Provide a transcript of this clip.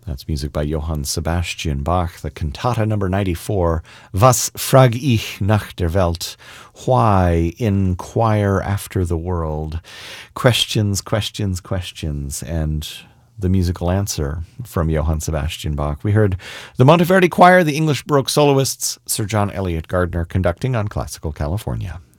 That's music by Johann Sebastian Bach, the cantata number 94, Was frag ich nach der Welt? Why inquire after the world? Questions, questions, questions, and the musical answer from Johann Sebastian Bach. We heard the Monteverdi Choir, the English Baroque soloists, Sir John Eliot Gardiner conducting on Classical California.